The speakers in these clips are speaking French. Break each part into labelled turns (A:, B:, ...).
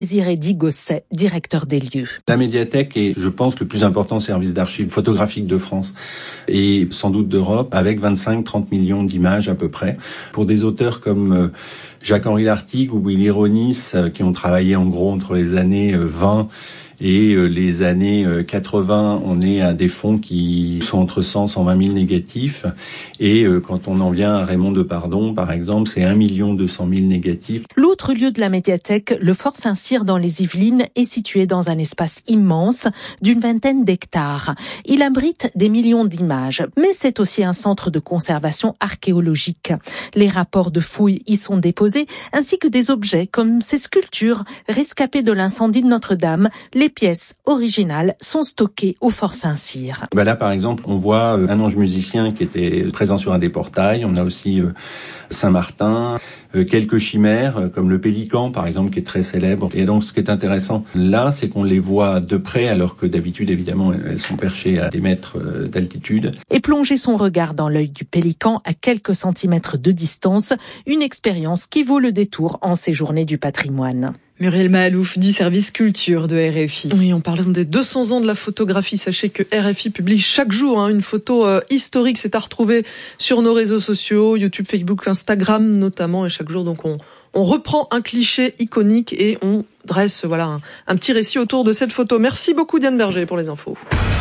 A: Ziredi Gosset, directeur des lieux.
B: La médiathèque est, je pense, le plus important service d'archives photographiques de France et sans doute d'Europe, avec 25-30 millions d'images à peu près. Pour des auteurs comme Jacques-Henri Lartigue ou Willy Ronis, qui ont travaillé en gros entre les années 20 et les années 80, on est à des fonds qui sont entre 100 et 120 000 négatifs. Et quand on en vient à Raymond Depardon, par exemple, c'est 1 200 000 négatifs.
A: L'autre lieu de la médiathèque, le Fort Saint-Cyr dans les Yvelines, est situé dans un espace immense d'une vingtaine d'hectares. Il abrite des millions d'images, mais c'est aussi un centre de conservation archéologique. Les rapports de fouilles y sont déposés, ainsi que des objets comme ces sculptures rescapées de l'incendie de Notre-Dame. Les pièces originales sont stockées au Fort Saint-Cyr.
B: Là, par exemple, on voit un ange musicien qui était présent sur un des portails. On a aussi Saint-Martin, quelques chimères, comme le pélican, par exemple, qui est très célèbre. Et donc, ce qui est intéressant là, c'est qu'on les voit de près, alors que d'habitude, évidemment, elles sont perchées à des mètres d'altitude.
A: Et plonger son regard dans l'œil du pélican à quelques centimètres de distance, une expérience qui vaut le détour en ces journées du patrimoine.
C: Muriel Mahalouf du service culture de RFI. Oui, en parlant des 200 ans de la photographie, sachez que RFI publie chaque jour une photo historique. C'est à retrouver sur nos réseaux sociaux, YouTube, Facebook, Instagram notamment. Et chaque jour, donc, on reprend un cliché iconique et on dresse un petit récit autour de cette photo. Merci beaucoup Diane Berger pour les infos.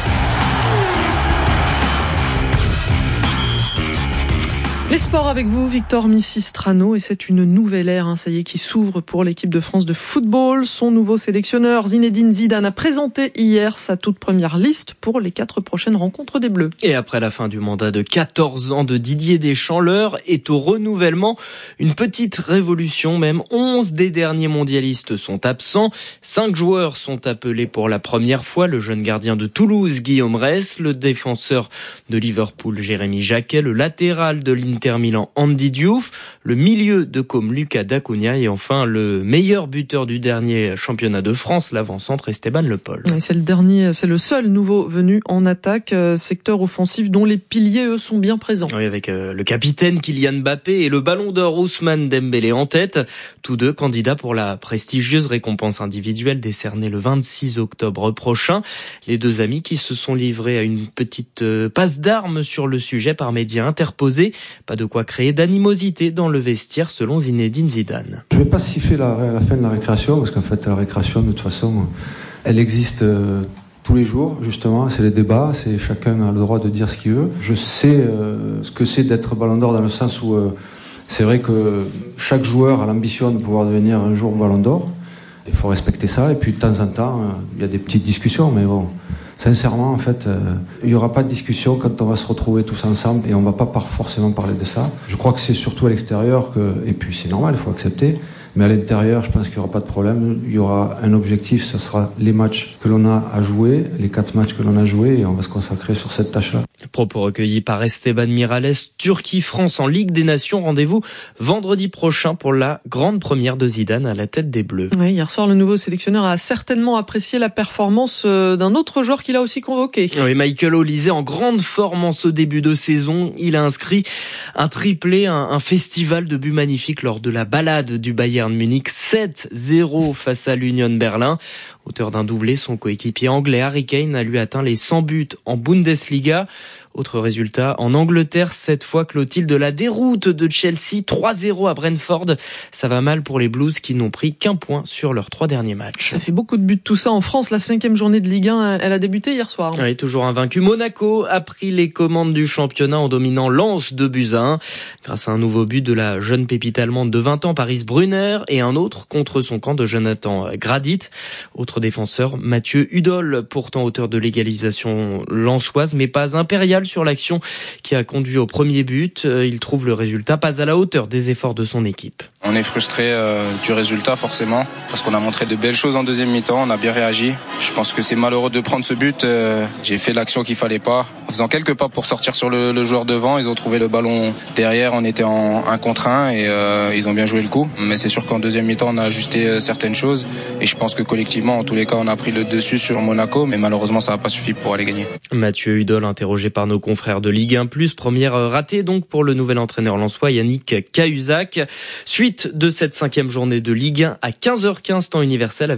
C: Les sports avec vous, Victor Missistrano, et c'est une nouvelle ère, ça y est, qui s'ouvre pour l'équipe de France de football. Son nouveau sélectionneur, Zinedine Zidane, a présenté hier sa toute première liste pour les 4 prochaines rencontres des Bleus.
D: Et après la fin du mandat de 14 ans de Didier Deschamps, l'heure est au renouvellement. Une petite révolution même. 11 des derniers mondialistes sont absents. 5 joueurs sont appelés pour la première fois. Le jeune gardien de Toulouse, Guillaume Ress, le défenseur de Liverpool, Jérémy Jacquet, le latéral de l'Inter Milan, Andy Diouf, le milieu de Com, Lucas Dacunia, et enfin le meilleur buteur du dernier championnat de France, l'avant-centre Esteban Le Pol.
C: Et c'est le seul nouveau venu en attaque, secteur offensif dont les piliers, eux, sont bien présents.
D: Oui, avec le capitaine Kylian Mbappé et le ballon d'or Ousmane Dembélé en tête, tous deux candidats pour la prestigieuse récompense individuelle décernée le 26 octobre prochain. Les deux amis qui se sont livrés à une petite passe d'armes sur le sujet par médias interposés. Pas de quoi créer d'animosité dans le vestiaire selon Zinedine Zidane.
E: Je ne vais pas siffler la fin de la récréation, parce qu'en fait la récréation de toute façon elle existe tous les jours justement, c'est les débats, c'est chacun a le droit de dire ce qu'il veut. Je sais ce que c'est d'être ballon d'or dans le sens où c'est vrai que chaque joueur a l'ambition de pouvoir devenir un jour ballon d'or. Il faut respecter ça et puis de temps en temps il y a des petites discussions, mais bon. Sincèrement, en fait, il n'y aura pas de discussion quand on va se retrouver tous ensemble et on ne va pas forcément parler de ça. Je crois que c'est surtout à l'extérieur et puis c'est normal, il faut accepter. Mais à l'intérieur, je pense qu'il n'y aura pas de problème. Il y aura un objectif, ce sera les matchs que l'on a à jouer, les 4 matchs que l'on a joués, et on va se consacrer sur cette tâche-là.
D: Propos recueillis par Esteban Miralles. Turquie-France en Ligue des Nations. Rendez-vous vendredi prochain pour la grande première de Zidane à la tête des Bleus.
C: Oui, hier soir, le nouveau sélectionneur a certainement apprécié la performance d'un autre joueur qu'il a aussi convoqué.
D: Oui, Michael Olise en grande forme en ce début de saison. Il a inscrit un triplé, un festival de buts magnifiques lors de la balade du Bayern Munich, 7-0 face à l'Union Berlin. Auteur d'un doublé, son coéquipier anglais Harry Kane a lui atteint les 100 buts en Bundesliga. Autre résultat, en Angleterre, cette fois Clotilde, la déroute de Chelsea, 3-0 à Brentford. Ça va mal pour les Blues qui n'ont pris qu'un point sur leurs 3 derniers matchs.
C: Ça fait beaucoup de buts tout ça. En France, la 5e journée de Ligue 1, elle a débuté hier soir.
D: Oui, toujours invaincu. Monaco a pris les commandes du championnat en dominant Lens 2-1 grâce à un nouveau but de la jeune pépite allemande de 20 ans, Paris Brunner, et un autre contre son camp de Jonathan Gradit. Autre défenseur, Mathieu Hudol, pourtant auteur de l'égalisation lensoise, mais pas impérial sur l'action qui a conduit au premier but. Il trouve le résultat pas à la hauteur des efforts de son équipe.
F: On est frustré du résultat forcément, parce qu'on a montré de belles choses en deuxième mi-temps, on a bien réagi. Je pense que c'est malheureux de prendre ce but. J'ai fait l'action qu'il fallait pas. En faisant quelques pas pour sortir sur le joueur devant, ils ont trouvé le ballon derrière, on était en 1 contre 1 et ils ont bien joué le coup. Mais c'est sûr qu'en deuxième mi-temps, on a ajusté certaines choses et je pense que collectivement, en tous les cas, on a pris le dessus sur Monaco, mais malheureusement, ça n'a pas suffi pour aller gagner.
D: Mathieu Hudol, interrogé par nos confrères de Ligue 1+, première ratée donc pour le nouvel entraîneur lensois Yannick Cahuzac. Suite de cette 5e journée de Ligue 1 à 15h15 temps universel.